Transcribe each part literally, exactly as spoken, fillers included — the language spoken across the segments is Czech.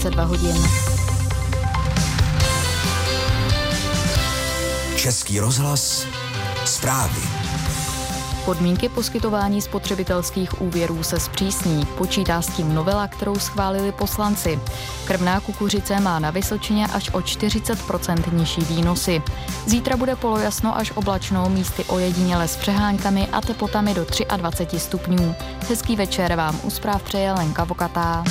dvacet dva hodin. Český rozhlas, zprávy. Podmínky poskytování spotřebitelských úvěrů se zpřísní. Počítá s tím novela, kterou schválili poslanci. Krmná kukuřice má na Vysočině až o čtyřicet procent nižší výnosy. Zítra bude polojasno až oblačno, místy ojediněle s přeháňkami a teplotami do dvacet tři stupňů. Hezký večer vám u zpráv přeje Lenka Vokatá.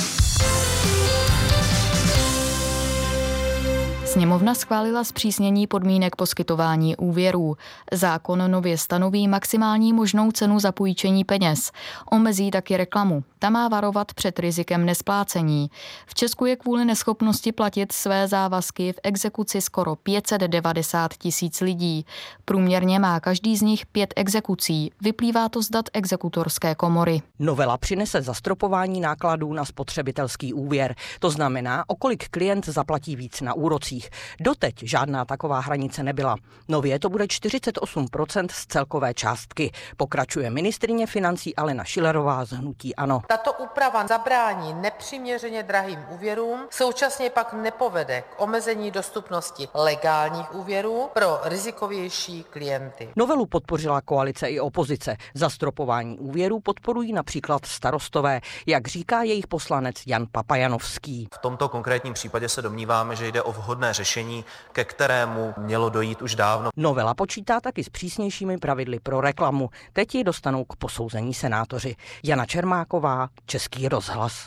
Sněmovna schválila zpřísnění podmínek poskytování úvěrů. Zákon nově stanoví maximální možnou cenu za půjčení peněz. Omezí taky reklamu. Ta má varovat před rizikem nesplácení. V Česku je kvůli neschopnosti platit své závazky v exekuci skoro pět set devadesát tisíc lidí. Průměrně má každý z nich pět exekucí. Vyplývá to z dat exekutorské komory. Novela přinese zastropování nákladů na spotřebitelský úvěr. To znamená, o kolik klient zaplatí víc na úrocích. Doteď žádná taková hranice nebyla. Nově to bude čtyřicet osm procent z celkové částky. Pokračuje ministryně financí Alena Schillerová z hnutí ANO. Tato úprava zabrání nepřiměřeně drahým úvěrům, současně pak nepovede k omezení dostupnosti legálních úvěrů pro rizikovější klienty. Novelu podpořila koalice i opozice. Zastropování úvěrů podporují například starostové, jak říká jejich poslanec Jan Papajanovský. V tomto konkrétním případě se domníváme, že jde o vhodné řešení, ke kterému mělo dojít už dávno. Novela počítá taky s přísnějšími pravidly pro reklamu. Teď ji dostanou k posouzení senátoři. Jana Čermáková, Český rozhlas.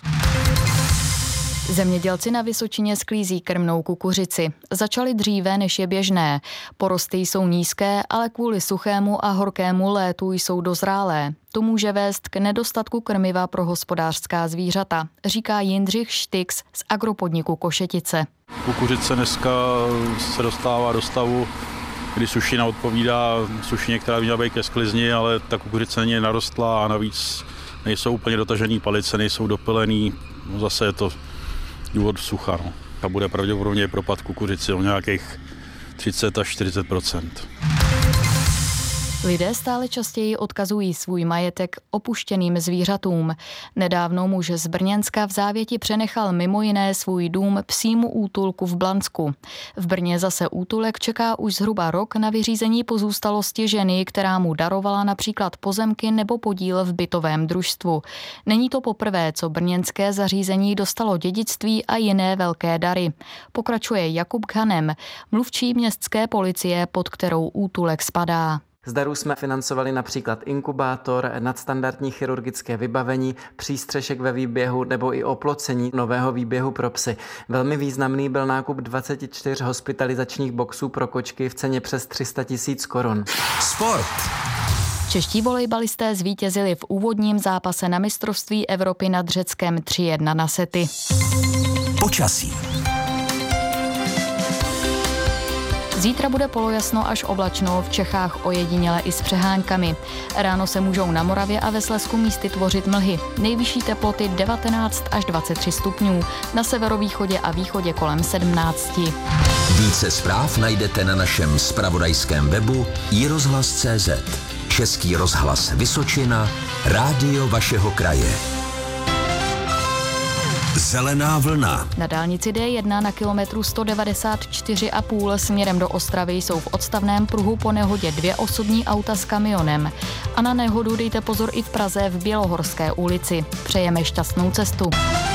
Zemědělci na Vysočině sklízí krmnou kukuřici. Začali dříve, než je běžné. Porosty jsou nízké, ale kvůli suchému a horkému létu jsou dozrálé. To může vést k nedostatku krmiva pro hospodářská zvířata, říká Jindřich Štix z agropodniku Košetice. Kukuřice dneska se dostává do stavu, kdy sušina odpovídá sušině, která měla být ke sklizni, ale ta kukuřice není narostlá a navíc nejsou úplně dotažený palice, nejsou dopylený. No zase je to důvod sucha. No. A bude pravděpodobně propad kukuřici o nějakých třicet až čtyřicet procent. Lidé stále častěji odkazují svůj majetek opuštěným zvířatům. Nedávno muž z Brněnska v závěti přenechal mimo jiné svůj dům psímu útulku v Blansku. V Brně zase útulek čeká už zhruba rok na vyřízení pozůstalosti ženy, která mu darovala například pozemky nebo podíl v bytovém družstvu. Není to poprvé, co brněnské zařízení dostalo dědictví a jiné velké dary. Pokračuje Jakub Khanem, mluvčí městské policie, pod kterou útulek spadá. Z darů jsme financovali například inkubátor, nadstandardní chirurgické vybavení, přístřešek ve výběhu nebo i oplocení nového výběhu pro psy. Velmi významný byl nákup dvacet čtyři hospitalizačních boxů pro kočky v ceně přes tři sta tisíc korun. Sport. Čeští volejbalisté zvítězili v úvodním zápase na mistrovství Evropy nad Řeckem tři jedna na sety. Počasí. Zítra bude polojasno až oblačno, v Čechách ojediněle i s přeháňkami. Ráno se můžou na Moravě a ve Slezsku místy tvořit mlhy. Nejvyšší teploty devatenáct až dvacet tři stupňů, na severovýchodě a východě kolem sedmnáct. Více zpráv najdete na našem zpravodajském webu i rozhlas tečka cé zet. Český rozhlas Vysočina, rádio vašeho kraje. Zelená vlna. Na dálnici D jedna na kilometru sto devadesát čtyři a půl směrem do Ostravy jsou v odstavném pruhu po nehodě dvě osobní auta s kamionem. A na nehodu dejte pozor i v Praze v Bělohorské ulici. Přejeme šťastnou cestu.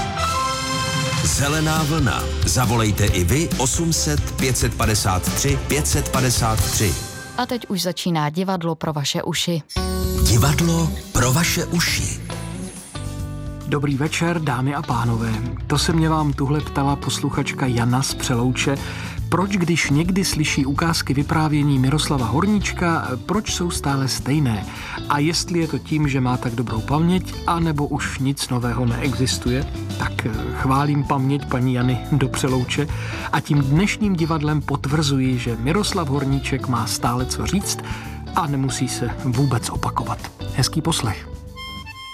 Zelená vlna. Zavolejte i vy osm set pět set padesát tři pět set padesát tři. A teď už začíná divadlo pro vaše uši. Divadlo pro vaše uši. Dobrý večer, dámy a pánové. To se mě vám tuhle ptala posluchačka Jana z Přelouče. Proč, když někdy slyší ukázky vyprávění Miroslava Horníčka, proč jsou stále stejné? A jestli je to tím, že má tak dobrou paměť, anebo už nic nového neexistuje? Tak chválím paměť paní Jany do Přelouče a tím dnešním divadlem potvrzuji, že Miroslav Horníček má stále co říct a nemusí se vůbec opakovat. Hezký poslech.